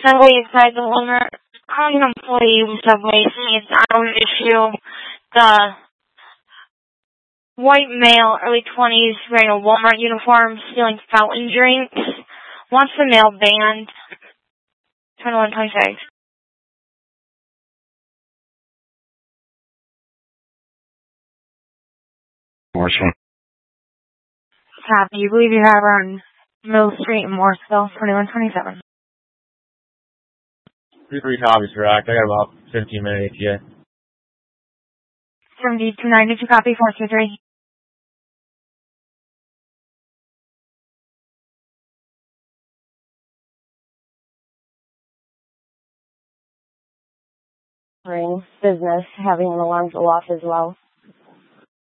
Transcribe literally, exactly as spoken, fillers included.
assembly inside the Walmart. Calling an employee with Subway saying it's out of issue. The white male, early twenties, wearing a Walmart uniform, stealing fountain drinks. Wants the male banned. twenty-one twenty-six. Marshall. Copy. You believe you have her on Mill Street in Morrisville, twenty-one twenty-seven. Three three copies, correct. I got about fifteen minutes yet. seventy-two ninety-two copy, four two three. Business having an alarm go off as well.